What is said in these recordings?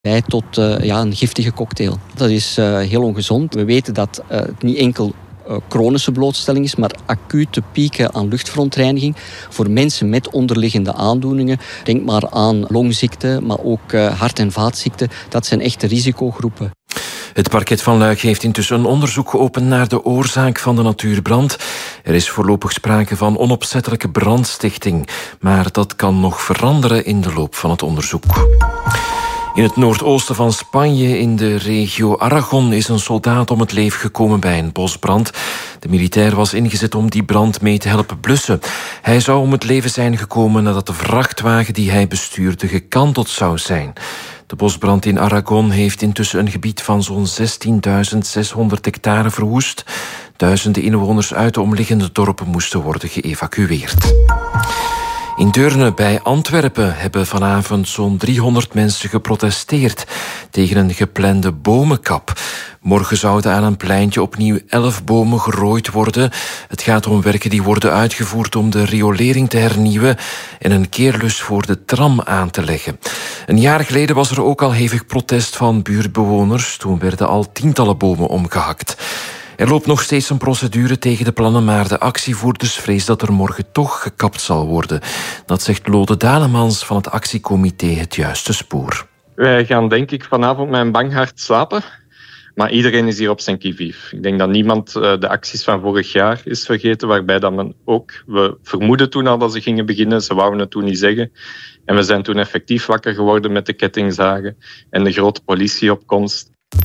Leidt tot een giftige cocktail. Dat is heel ongezond. We weten dat het niet enkel chronische blootstelling is, maar acute pieken aan luchtverontreiniging voor mensen met onderliggende aandoeningen. Denk maar aan longziekte, maar ook hart- en vaatziekten. Dat zijn echte risicogroepen. Het parket van Luik heeft intussen een onderzoek geopend naar de oorzaak van de natuurbrand. Er is voorlopig sprake van onopzettelijke brandstichting, maar dat kan nog veranderen in de loop van het onderzoek. In het noordoosten van Spanje, in de regio Aragon, is een soldaat om het leven gekomen bij een bosbrand. De militair was ingezet om die brand mee te helpen blussen. Hij zou om het leven zijn gekomen nadat de vrachtwagen die hij bestuurde gekanteld zou zijn. De bosbrand in Aragon heeft intussen een gebied van zo'n 16.600 hectare verwoest. Duizenden inwoners uit de omliggende dorpen moesten worden geëvacueerd. In Deurne bij Antwerpen hebben vanavond zo'n 300 mensen geprotesteerd tegen een geplande bomenkap. Morgen zouden aan een pleintje opnieuw 11 bomen gerooid worden. Het gaat om werken die worden uitgevoerd om de riolering te hernieuwen en een keerlus voor de tram aan te leggen. Een jaar geleden was er ook al hevig protest van buurtbewoners. Toen werden al tientallen bomen omgehakt. Er loopt nog steeds een procedure tegen de plannen, maar de actievoerders vrezen dat er morgen toch gekapt zal worden. Dat zegt Lode Dalemans van het actiecomité Het Juiste Spoor. Wij gaan denk ik vanavond met een bang hart slapen, maar iedereen is hier op zijn qui-vive. Ik denk dat niemand de acties van vorig jaar is vergeten, waarbij dat men ook... We vermoeden toen al dat ze gingen beginnen, ze wouden het toen niet zeggen. En we zijn toen effectief wakker geworden met de kettingzagen en de grote politieopkomst.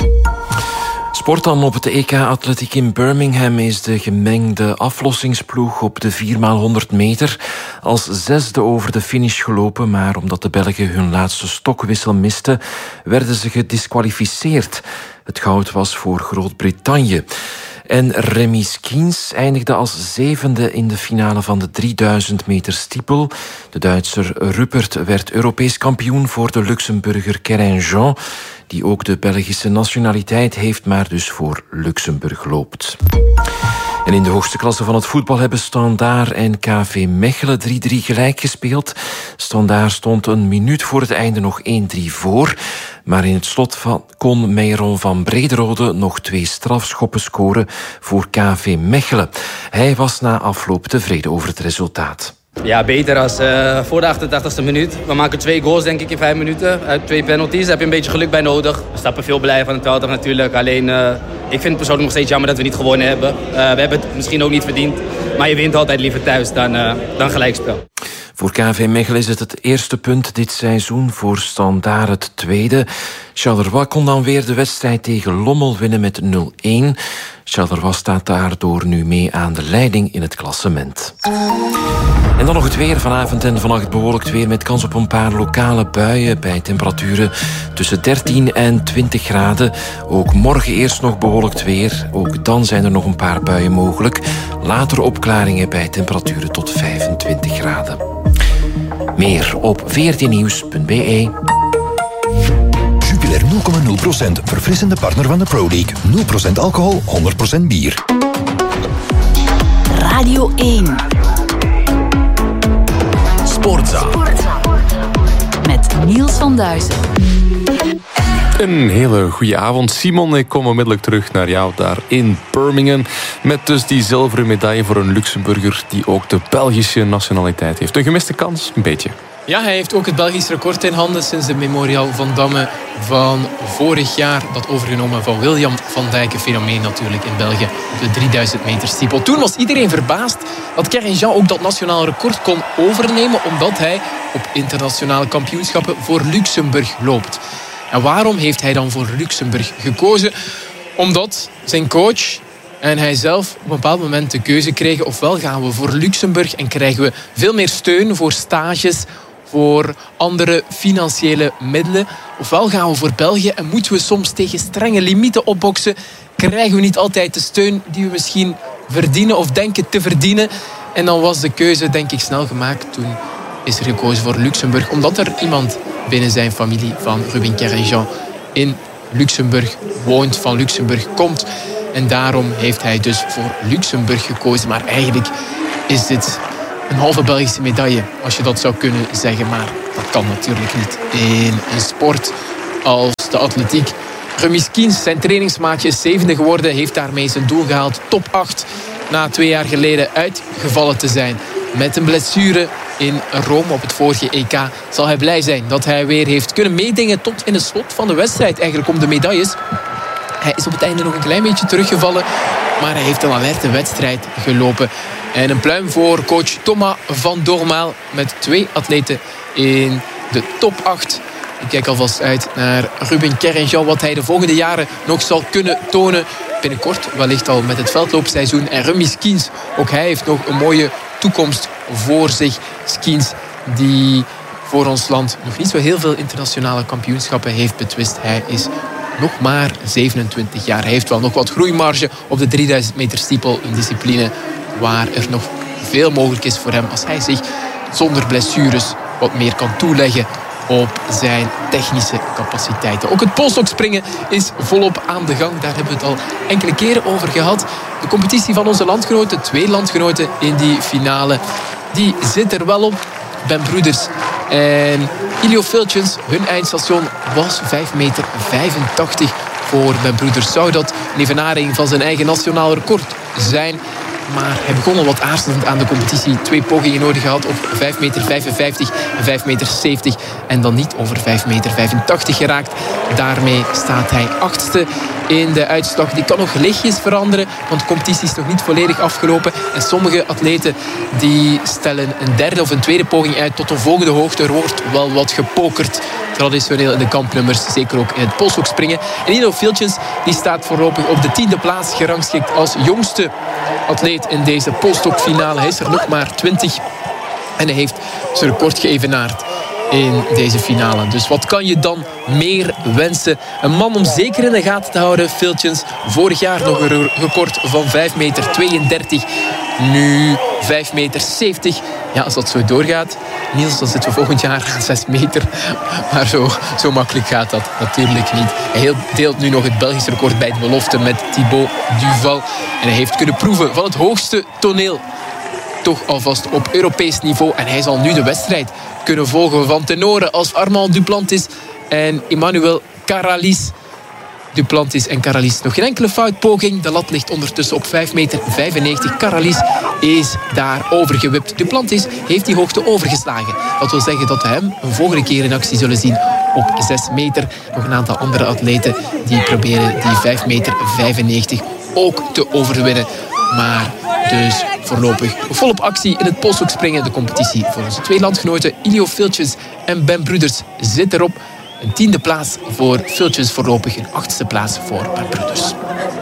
Sport dan. Op het EK Atletiek in Birmingham is de gemengde aflossingsploeg op de 4x100 meter als 6e over de finish gelopen, maar omdat de Belgen hun laatste stokwissel misten, werden ze gediskwalificeerd. Het goud was voor Groot-Brittannië. En Remy Schiens eindigde als 7e in de finale van de 3000 meter stiepel. De Duitser Ruppert werd Europees kampioen voor de Luxemburger Keren-Jean, die ook de Belgische nationaliteit heeft, maar dus voor Luxemburg loopt. En in de hoogste klasse van het voetbal hebben Standaard en KV Mechelen 3-3 gelijk gespeeld. Standaard stond een minuut voor het einde nog 1-3 voor. Maar in het slot kon Meiron van Brederode nog 2 strafschoppen scoren voor KV Mechelen. Hij was na afloop tevreden over het resultaat. Ja, beter als voor de 88e minuut. We maken 2 goals denk ik in 5 minuten. Uit 2 penalties. Daar heb je een beetje geluk bij nodig. We stappen veel blij van het veld af natuurlijk. Alleen, ik vind het persoonlijk nog steeds jammer dat we niet gewonnen hebben. We hebben het misschien ook niet verdiend. Maar je wint altijd liever thuis dan gelijkspel. Voor KV Mechelen is het eerste punt dit seizoen, voor Standaard het tweede. Charleroi kon dan weer de wedstrijd tegen Lommel winnen met 0-1. Charleroi staat daardoor nu mee aan de leiding in het klassement. En dan nog het weer. Vanavond en vannacht bewolkt weer met kans op een paar lokale buien bij temperaturen tussen 13 en 20 graden. Ook morgen eerst nog bewolkt weer. Ook dan zijn er nog een paar buien mogelijk. Later opklaringen bij temperaturen tot 25 graden. Meer op vrtnieuws.be. Jupiler 0,0%. Verfrissende partner van de Pro League. 0% alcohol, 100% bier. Radio 1. Sportza. Met Niels van Duizen. Een hele goede avond, Simon. Ik kom onmiddellijk terug naar jou daar in Birmingham. Met dus die zilveren medaille voor een Luxemburger die ook de Belgische nationaliteit heeft. Een gemiste kans, een beetje. Ja, hij heeft ook het Belgisch record in handen sinds de Memorial van Damme van vorig jaar. Dat overgenomen van William van Dijk, een fenomeen natuurlijk in België. De 3000 meter stiepel. Toen was iedereen verbaasd dat Keren-Jean ook dat nationaal record kon overnemen, omdat hij op internationale kampioenschappen voor Luxemburg loopt. En waarom heeft hij dan voor Luxemburg gekozen? Omdat zijn coach en hij zelf op een bepaald moment de keuze kregen: ofwel gaan we voor Luxemburg en krijgen we veel meer steun voor stages, voor andere financiële middelen, ofwel gaan we voor België en moeten we soms tegen strenge limieten opboksen, krijgen we niet altijd de steun die we misschien verdienen of denken te verdienen. En dan was de keuze denk ik snel gemaakt. Toen is er gekozen voor Luxemburg, omdat er iemand binnen zijn familie van Rubin Keren-Jean in Luxemburg woont, van Luxemburg komt. En daarom heeft hij dus voor Luxemburg gekozen. Maar eigenlijk is dit een halve Belgische medaille, als je dat zou kunnen zeggen. Maar dat kan natuurlijk niet in een sport als de atletiek. Remy Skiens, zijn trainingsmaatje, is 7e geworden. Heeft daarmee zijn doel gehaald. Top 8 na 2 jaar geleden uitgevallen te zijn. Met een blessure in Rome op het vorige EK zal hij blij zijn dat hij weer heeft kunnen meedingen tot in het slot van de wedstrijd. Eigenlijk om de medailles. Hij is op het einde nog een klein beetje teruggevallen. Maar hij heeft een alerte wedstrijd gelopen. En een pluim voor coach Thomas van Dormaal. Met 2 atleten in de top 8. Ik kijk alvast uit naar Ruben Kerrenjean. Wat hij de volgende jaren nog zal kunnen tonen. Binnenkort wellicht al met het veldloopseizoen. En Remy Skiens, ook hij heeft nog een mooie toekomst voor zich. Skiens die voor ons land nog niet zo heel veel internationale kampioenschappen heeft betwist. Hij is nog maar 27 jaar. Hij heeft wel nog wat groeimarge op de 3000 meter stiepel. Een discipline waar er nog veel mogelijk is voor hem als hij zich zonder blessures wat meer kan toeleggen op zijn technische capaciteiten. Ook het polsstokspringen is volop aan de gang. Daar hebben we het al enkele keren over gehad. De competitie van onze landgenoten, 2 landgenoten in die finale, die zit er wel op. Ben Broeders en Ilio Filtjens, hun eindstation was 5,85 meter voor Ben Broeders. Zou dat een evenaring van zijn eigen nationaal record zijn? Maar hij begon al wat aarzelend aan de competitie. 2 pogingen nodig gehad op 5,55 meter en 5,70 meter. En dan niet over 5,85 meter geraakt. Daarmee staat hij 8e in de uitslag. Die kan nog lichtjes veranderen, want de competitie is nog niet volledig afgelopen. En sommige atleten die stellen een 3e of een 2e poging uit tot een volgende hoogte. Er wordt wel wat gepokerd. Traditioneel in de kampnummers, zeker ook in het polsstokspringen. En Ilio Filtjens die staat voorlopig op de 10e plaats, gerangschikt als jongste atleet in deze polsstokfinale. Hij is er nog maar 20 en hij heeft zijn record geëvenaard in deze finale. Dus wat kan je dan meer wensen? Een man om zeker in de gaten te houden, Filtjens. Vorig jaar nog een record van 5,32 meter. Nu 5,70 meter. Ja, als dat zo doorgaat, Niels, dan zitten we volgend jaar aan 6 meter. Maar zo makkelijk gaat dat natuurlijk niet. Hij deelt nu nog het Belgisch record bij de belofte met Thibaut Duval. En hij heeft kunnen proeven van het hoogste toneel. Toch alvast op Europees niveau. En hij zal nu de wedstrijd kunnen volgen van tenoren als Armand Duplantis en Emmanuel Caralis. Duplantis en Caralis nog geen enkele foutpoging. De lat ligt ondertussen op 5,95 meter. Caralis is daar overgewipt. Duplantis heeft die hoogte overgeslagen. Dat wil zeggen dat we hem een volgende keer in actie zullen zien op 6 meter. Nog een aantal andere atleten die proberen die 5,95 meter ook te overwinnen. Maar dus voorlopig volop actie in het polsstokspringen. De competitie voor onze 2 landgenoten Ilio Filtjens en Ben Broeders zit erop. Een 10e plaats voor Filtjens voorlopig, een 8e plaats voor Ben Broeders.